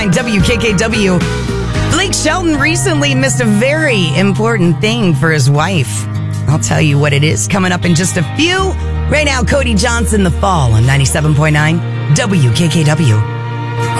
WKKW. Blake Shelton recently missed a very important thing for his wife. I'll tell you what it is coming up in just a few. Right now, Cody Johnson, The Fall on 97.9 WKKW.